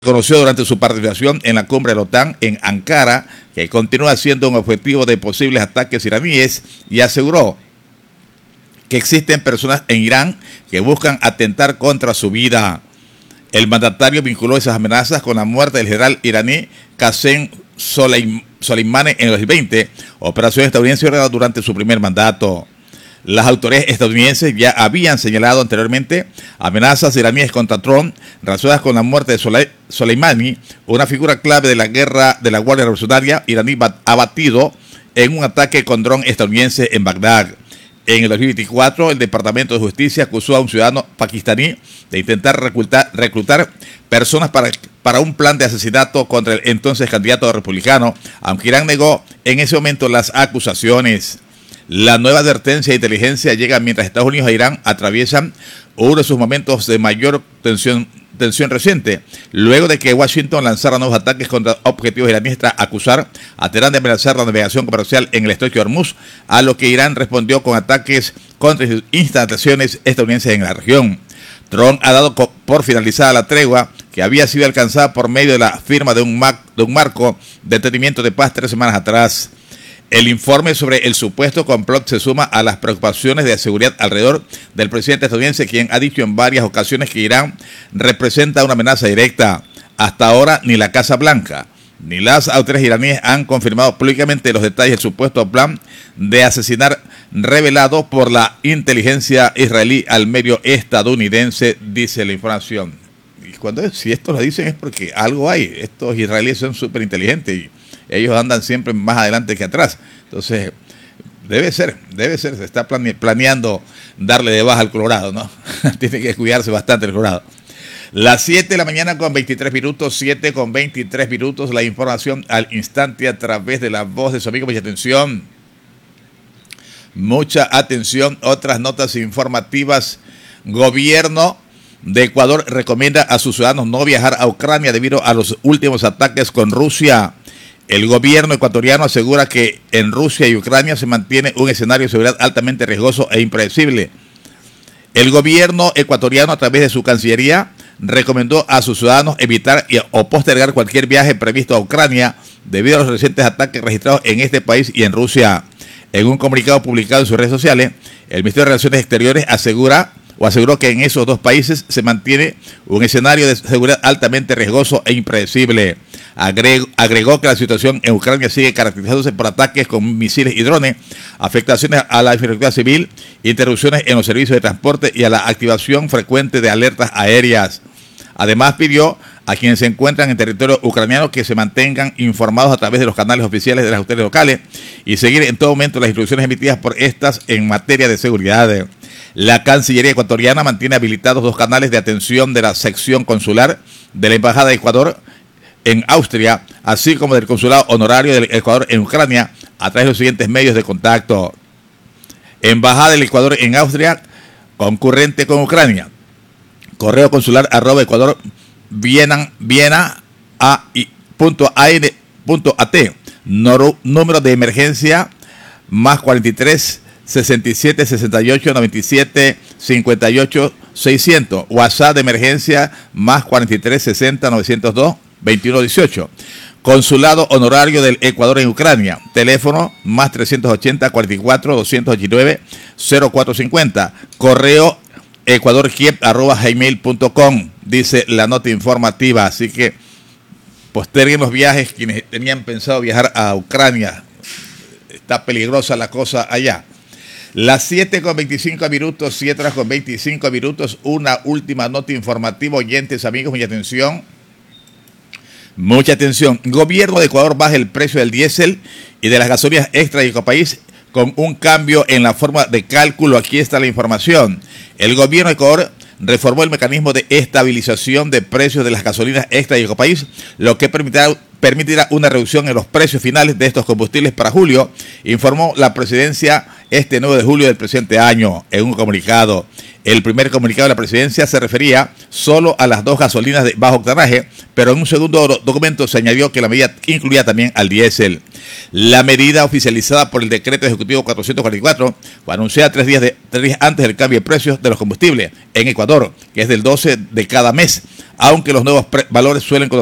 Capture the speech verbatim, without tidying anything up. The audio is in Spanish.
Conoció durante su participación en la cumbre de la OTAN en Ankara que continúa siendo un objetivo de posibles ataques iraníes y aseguró que existen personas en Irán que buscan atentar contra su vida. El mandatario vinculó esas amenazas con la muerte del general iraní Qasem Soleimani en el dos mil veinte, operación estadounidense ordenada durante su primer mandato. Las autoridades estadounidenses ya habían señalado anteriormente amenazas iraníes contra Trump relacionadas con la muerte de Sole Soleimani, una figura clave de la guerra de la Guardia Revolucionaria iraní abatido en un ataque con dron estadounidense en Bagdad. En el dos mil veinticuatro, el Departamento de Justicia acusó a un ciudadano pakistaní de intentar reclutar, reclutar personas para, para un plan de asesinato contra el entonces candidato republicano, aunque Irán negó en ese momento las acusaciones. La nueva advertencia de inteligencia llega mientras Estados Unidos e Irán atraviesan uno de sus momentos de mayor tensión, tensión reciente, luego de que Washington lanzara nuevos ataques contra objetivos iraníes tras acusar a Teherán de amenazar la navegación comercial en el estrecho de Hormuz, a lo que Irán respondió con ataques contra instalaciones estadounidenses en la región. Trump ha dado por finalizada la tregua que había sido alcanzada por medio de la firma de un, de un marco de entendimiento de paz tres semanas atrás. El informe sobre el supuesto complot se suma a las preocupaciones de seguridad alrededor del presidente estadounidense, quien ha dicho en varias ocasiones que Irán representa una amenaza directa. Hasta ahora ni la Casa Blanca ni las autoridades iraníes han confirmado públicamente los detalles del supuesto plan de asesinar revelado por la inteligencia israelí al medio estadounidense, dice la información. Y cuando si esto lo dicen es porque algo hay. Estos israelíes son súper inteligentes y ellos andan siempre más adelante que atrás. Entonces, debe ser, debe ser, se está plane, planeando darle de baja al Colorado, ¿no? Tiene que cuidarse bastante el Colorado. Las siete de la mañana con veintitrés minutos, siete con veintitrés minutos, la información al instante a través de la voz de su amigo. Mucha atención, mucha atención, otras notas informativas. Gobierno de Ecuador recomienda a sus ciudadanos no viajar a Ucrania debido a los últimos ataques con Rusia. El gobierno ecuatoriano asegura que en Rusia y Ucrania se mantiene un escenario de seguridad altamente riesgoso e impredecible. El gobierno ecuatoriano, a través de su Cancillería, recomendó a sus ciudadanos evitar o postergar cualquier viaje previsto a Ucrania debido a los recientes ataques registrados en este país y en Rusia. En un comunicado publicado en sus redes sociales, el Ministerio de Relaciones Exteriores asegura o aseguró que en esos dos países se mantiene un escenario de seguridad altamente riesgoso e impredecible. Agregó, agregó que la situación en Ucrania sigue caracterizándose por ataques con misiles y drones, afectaciones a la infraestructura civil, interrupciones en los servicios de transporte y a la activación frecuente de alertas aéreas. Además, pidió a quienes se encuentran en territorio ucraniano que se mantengan informados a través de los canales oficiales de las autoridades locales y seguir en todo momento las instrucciones emitidas por estas en materia de seguridad. La Cancillería ecuatoriana mantiene habilitados dos canales de atención de la sección consular de la Embajada de Ecuador en Austria, así como del Consulado Honorario del Ecuador en Ucrania, a través de los siguientes medios de contacto. Embajada del Ecuador en Austria, concurrente con Ucrania. Correo consular arroba Ecuador Viena, Viena a, punto a, punto a t. Número de emergencia más cuarenta y tres, sesenta y siete, sesenta y ocho, noventa y siete, cincuenta y ocho, seiscientos. WhatsApp de emergencia más cuarenta y tres, sesenta, novecientos dos, veintiuno dieciocho. Consulado Honorario del Ecuador en Ucrania. Teléfono más trescientos ochenta, cuarenta y cuatro, doscientos ochenta y nueve, cero cuatro cincuenta. Correo ecuadorkiev arroba gmail punto com, dice la nota informativa. Así que posterguen los viajes quienes tenían pensado viajar a Ucrania. Está peligrosa la cosa allá. Las siete con veinticinco minutos, siete horas con veinticinco minutos, una última nota informativa, oyentes, amigos, mucha atención. Mucha atención. Gobierno de Ecuador baja el precio del diésel y de las gasolinas extra y ecopaís con un cambio en la forma de cálculo. Aquí está la información. El gobierno de Ecuador reformó el mecanismo de estabilización de precios de las gasolinas extra y ecopaís, lo que permitirá, permitirá una reducción en los precios finales de estos combustibles para julio, informó la presidencia este nueve de julio del presente año en un comunicado. El primer comunicado de la presidencia se refería solo a las dos gasolinas de bajo octanaje, pero en un segundo documento se añadió que la medida incluía también al diésel. La medida oficializada por el decreto ejecutivo cuatrocientos cuarenta y cuatro fue anunciada tres días, de, tres días antes del cambio de precios de los combustibles en Ecuador, que es del doce de cada mes, aunque los nuevos valores suelen